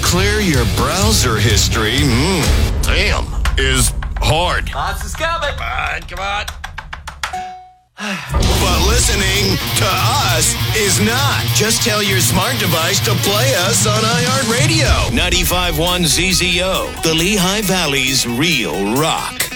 clear your browser history, damn, is hard. Monsters coming. Come on. But listening to us is not. Just tell your smart device to play us on iHeartRadio. 95.1 ZZO, the Lehigh Valley's real rock.